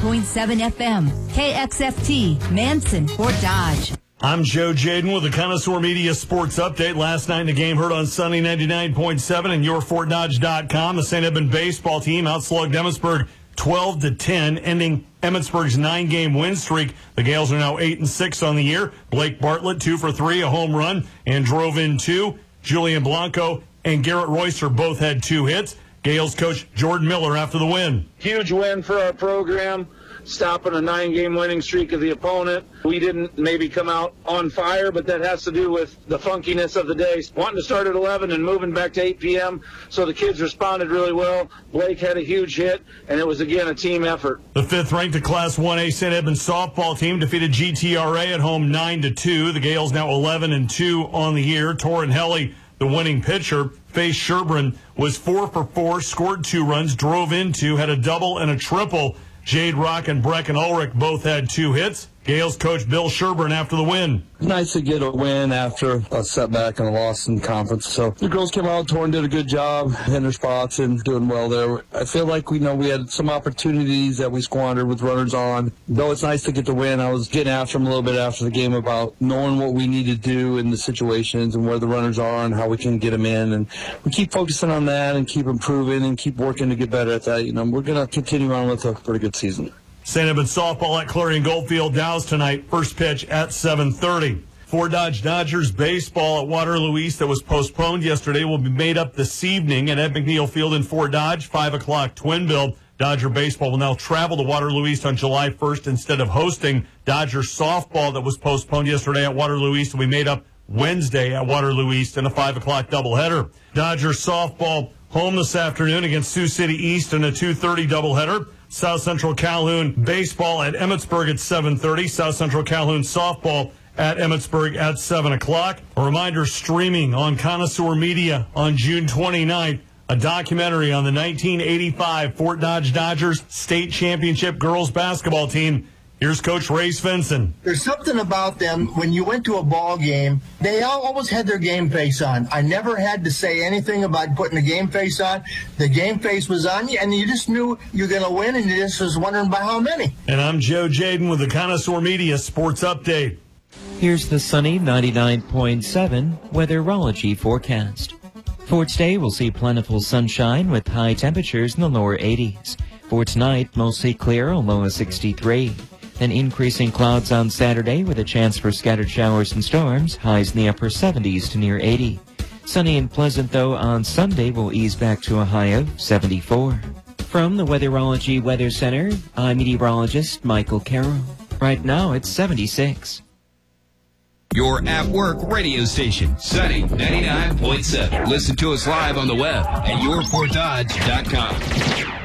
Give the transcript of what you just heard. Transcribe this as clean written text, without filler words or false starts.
99.7 FM, KXFT, Manson, Fort Dodge. I'm Joe Jaden with the Connoisseur Media Sports Update. Last night in the game heard on Sunny 99.7 and yourfortdodge.com. The St. Edmund baseball team outslugged Emmitsburg 12-10, ending Emmitsburg's 9-game win streak. The Gales are now 8-6 on the year. Blake Bartlett 2 for 3, a home run, and drove in 2. Julian Blanco and Garrett Royster both had 2 hits. Gales coach Jordan Miller after the win. Huge win for our program, stopping a 9-game winning streak of the opponent. We didn't maybe come out on fire, but that has to do with the funkiness of the day. Wanting to start at 11 and moving back to 8 p.m., so the kids responded really well. Blake had a huge hit, and it was, again, a team effort. The 5th-ranked Class 1A St. Edmund softball team defeated GTRA at home 9-2. The Gales now 11-2 on the year. Torrin Helly, the winning pitcher, faced Sherburne, was 4 for 4, scored 2 runs, drove in 2, had a double and a triple. Jade Rock and Brecken Ulrich both had 2 hits. Gales coach Bill Sherburne after the win. Nice to get a win after a setback and a loss in conference. So the girls came out, Torrin did a good job in their spots and doing well there. I feel like we had some opportunities that we squandered with runners on. Though it's nice to get the win, I was getting after them a little bit after the game about knowing what we need to do in the situations and where the runners are and how we can get them in. And we keep focusing on that and keep improving and keep working to get better at that. We're going to continue on with a pretty good season. St. Edmund softball at Clarion Goldfield Dows tonight. First pitch at 7:30. Fort Dodge Dodgers baseball at Waterloo East that was postponed yesterday will be made up this evening at Ed McNeil Field in Fort Dodge, 5 o'clock twin bill. Dodger baseball will now travel to Waterloo East on July 1st instead of hosting. Dodger softball that was postponed yesterday at Waterloo East will be made up Wednesday at Waterloo East in a 5 o'clock doubleheader. Dodger softball home this afternoon against Sioux City East in a 2:30 doubleheader. South Central Calhoun baseball at Emmitsburg at 7:30. South Central Calhoun softball at Emmitsburg at 7 o'clock. A reminder, streaming on Connoisseur Media on June 29th, a documentary on the 1985 Fort Dodge Dodgers state championship girls basketball team. Here's Coach Ray Svensson. There's something about them, when you went to a ball game, they always had their game face on. I never had to say anything about putting the game face on. The game face was on you, and you just knew you were going to win, and you just was wondering by how many. And I'm Joe Jaden with the Connoisseur Media Sports Update. Here's the sunny 99.7 weatherology forecast. For today, we'll see plentiful sunshine with high temperatures in the lower 80s. For tonight, mostly clear, a low of 63. Then increasing clouds on Saturday with a chance for scattered showers and storms, highs in the upper 70s to near 80. Sunny and pleasant, though, on Sunday will ease back to a high of 74. From the Weatherology Weather Center, I'm meteorologist Michael Carroll. Right now, it's 76. Your at-work radio station, Sunny 99.7. Listen to us live on the web at yourfortdodge.com.